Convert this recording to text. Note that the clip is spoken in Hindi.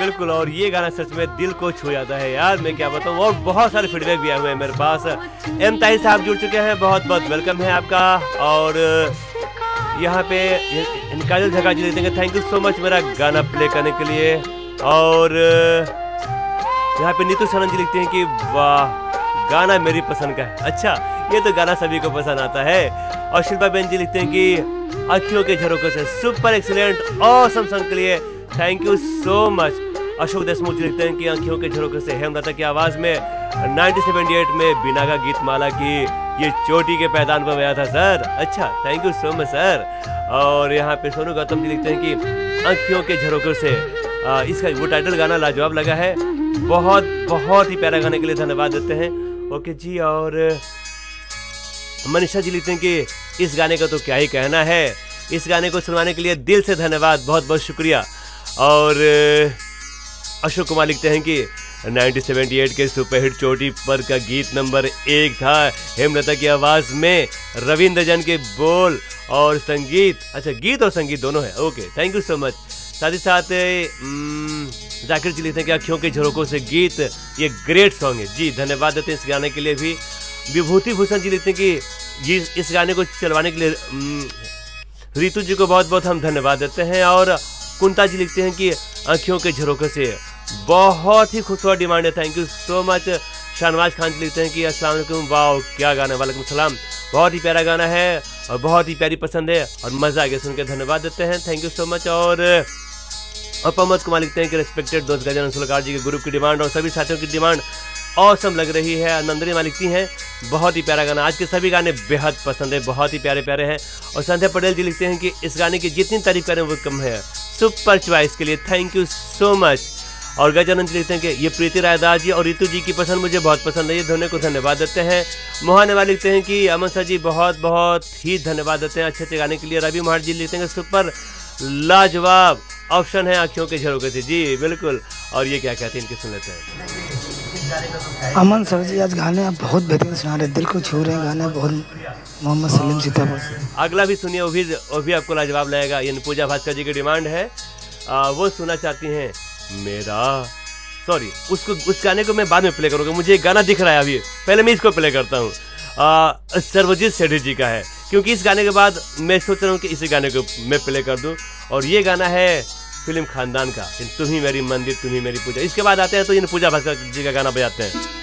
बिल्कुल। और ये गाना सच में दिल को छू जाता है यार, मैं क्या बताऊँ। और बहुत सारे फीडबैक भी आए हुए हैं मेरे पास। एम ताहिर साहब जुड़ चुके हैं, बहुत बहुत वेलकम है आपका। और यहाँ पे काजल झका जी लिखते हैं थैंक यू सो मच मेरा गाना प्ले करने के लिए। और यहाँ पे नीतू सनन जी लिखते हैं कि वाह गाना मेरी पसंद का है। अच्छा, ये तो गाना सभी को पसंद आता है। और शिल्पा बेन जी लिखते हैं कि अखियों के झरोकों से सुपर एक्सीलेंट ऑसम सॉन्ग के लिए thank you so much. Ashok Deshmukh जी लिखते हैं कि आँखियों के झरोकों से हेमलता की आवाज़ में 1978 में बिना का गीत माला की ये चोटी के पैदान पर गया था सर। अच्छा, thank you so much sir. और यहाँ पे सोनू गौतम जी लिखते हैं कि आँखियों के झरोकों से इसका वो टाइटल गाना लाजवाब लगा है, बहुत बहुत ही प्यारा गाने के लिए धन्यवाद देते हैं। ओके जी। और मनीषा जी लिखते हैं कि इस गाने का तो क्या ही कहना है, इस गाने को सुनवाने के लिए दिल से धन्यवाद, बहुत बहुत शुक्रिया। और अशोक कुमार लिखते हैं कि 1978 के सुपरहिट चोटी पर का गीत नंबर 1 था, हेमलता की आवाज़ में रविंद्र जन के बोल और संगीत। अच्छा, गीत और संगीत दोनों है। Okay, thank you so much. साथ ही साथ जाकिर जी लिखते हैं कि अखियों के झरोकों से गीत ये ग्रेट सॉन्ग है जी, धन्यवाद देते हैं इस गाने के लिए भी। विभूति भूषण जी लिखते हैं कि इस गाने को चलवाने के लिए रितु जी को बहुत बहुत हम धन्यवाद देते हैं। और कुंता जी लिखते हैं कि आँखियों के झरोकों से बहुत ही खूबसूरत डिमांड है, thank you so much. Shahnawaz Khan जी लिखते हैं कि अस्सलाम वालेकुम, वाह क्या गाना, वालेकुम सलाम, बहुत ही प्यारा गाना है और बहुत ही प्यारी पसंद है और मज़ा आ गया सुन के, धन्यवाद देते हैं, थैंक यू सो मच। और प्रमोद कुमार लिखते हैं कि रिस्पेक्टेड दोस्त गजानन सुलकार जी के ग्रुप की डिमांड और सभी साथियों की डिमांड ऑसम लग रही है। नंदनी माँ लिखती हैं बहुत ही प्यारा गाना, आज के सभी गाने बेहद पसंद है, बहुत ही प्यारे प्यारे हैं। और संध्या पटेल जी लिखते हैं कि इस गाने की जितनी तारीफ करें वो कम है, सुपर चॉइस के लिए थैंक यू सो मच। और गजानन जी लिखते हैं कि ये प्रीति रायदास जी और रितु जी की पसंद मुझे बहुत पसंद है, ये दोनों को धन्यवाद देते हैं। मोहन वाले लिखते हैं कि अमन सर जी बहुत बहुत ही धन्यवाद देते हैं अच्छे अच्छे गाने के लिए। रवि महार जी लिखते हैं सुपर लाजवाब ऑप्शन है आँखियों के झरोके से जी, बिल्कुल। और ये क्या कहते हैं इनके सुन लेते हैं। अमन सर जी आज गाने आप बहुत बेहतरीन सुना रहे, दिल को छू रहे हैं गाने, बहुत। मोहम्मद सलीम सीतापुर से अगला भी सुनिए, वो भी आपको लाजवाब लगेगा। ये पूजा भास्कर जी की डिमांड है, वो सुना चाहती हैं मेरा, सॉरी उस गाने को मैं बाद में प्ले करूँगा, मुझे एक गाना दिख रहा है अभी, पहले मैं इसको प्ले करता हूँ। सर्वजीत सेठी जी का है, क्योंकि इस गाने के बाद मैं सोच रहा हूँ कि इसी गाने को मैं प्ले कर दूँ। और ये गाना है फिल्म खानदान का, तुम ही मेरी मंदिर तुम ही मेरी पूजा। इसके बाद आते हैं तो इन पूजा भास्कर जी का गाना बजाते हैं।